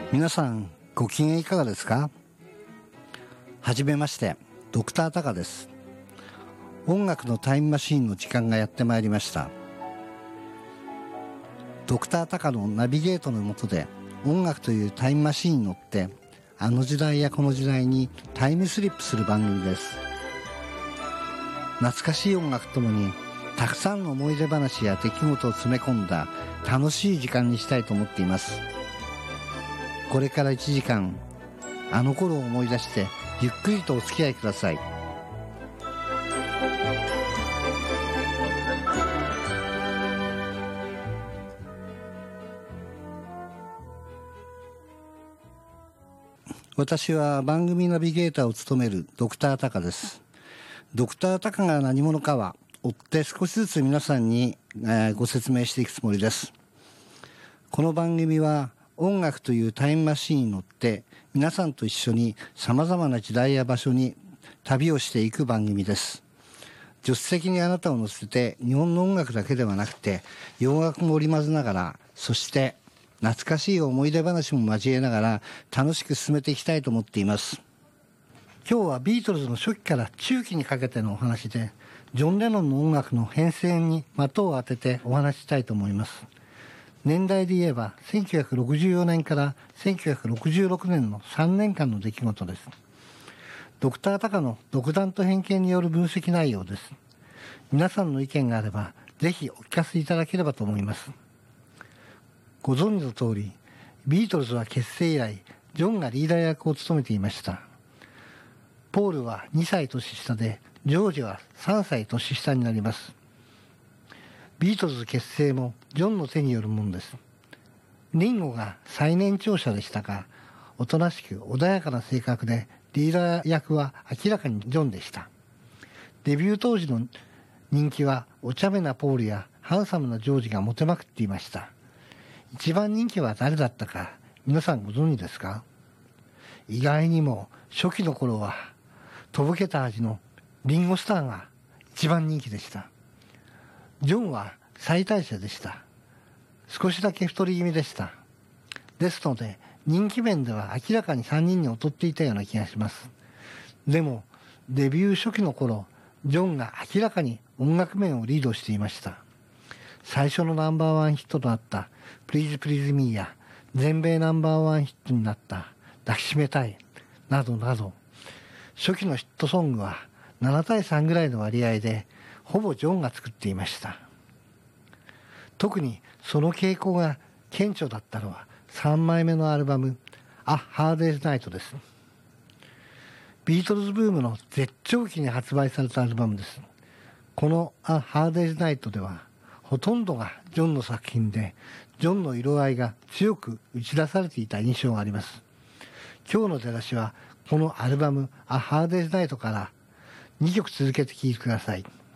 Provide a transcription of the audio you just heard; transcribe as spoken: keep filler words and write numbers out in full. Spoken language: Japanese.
皆さんご機嫌いかがですか？はじめまして、ドクタータカです。音楽のタイムマシーンの時間がやってまいりました。ドクタータカのナビゲートの下で音楽というタイムマシーンに乗ってあの時代やこの時代にタイムスリップする番組です。懐かしい音楽ともにたくさんの思い出話や出来事を詰め込んだ楽しい時間にしたいと思っています。これからいちじかん、あの頃を思い出してゆっくりとお付き合いください。私は番組ナビゲーターを務めるドクタータカです。ドクタータカが何者かは追って少しずつ皆さんに、えー、ご説明していくつもりです。この番組は音楽というタイムマシーンに乗って皆さんと一緒に様々な時代や場所に旅をしていく番組です。助手席にあなたを乗せて日本の音楽だけではなくて洋楽も織り交ぜながら、そして懐かしい思い出話も交えながら楽しく進めていきたいと思っています。今日はビートルズの初期から中期にかけてのお話で、ジョン・レノンの音楽の変遷に的を当ててお話ししたいと思います。年代で言えばせんきゅうひゃくろくじゅうよねんからせんきゅうひゃくろくじゅうろくねんのさんねんかんの出来事です。ドクタータカの独断と偏見による分析内容です。皆さんの意見があればぜひお聞かせいただければと思います。ご存知の通り、ビートルズは結成以来ジョンがリーダー役を務めていました。ポールはにさい年下でジョージはさんさい年下になります。ビートルズ結成もジョンの手によるものです。リンゴが最年長者でしたが、おとなしく穏やかな性格でリーダー役は明らかにジョンでした。デビュー当時の人気はお茶目なポールやハンサムなジョージがモテまくっていました。一番人気は誰だったか皆さんご存知ですか？意外にも初期の頃はとぼけた味のリンゴスターが一番人気でした。ジョンは最大者でした。少しだけ太り気味でした。ですので人気面では明らかにさんにんに劣っていたような気がします。でもデビュー初期の頃、ジョンが明らかに音楽面をリードしていました。最初のナンバーワンヒットとなったPlease Please Meや全米ナンバーワンヒットになった抱きしめたいなどなど、初期のヒットソングはななたいさんぐらいの割合でほぼジョンが作っていました。特にその傾向が顕著だったのはさんまいめのアルバム A Hard Day's Night です。ビートルズブームの絶頂期に発売されたアルバムです。この A Hard Day's Night ではほとんどがジョンの作品で、ジョンの色合いが強く打ち出されていた印象があります。今日の出だしはこのアルバム A Hard Day's Night からにきょく続けて聴いてください。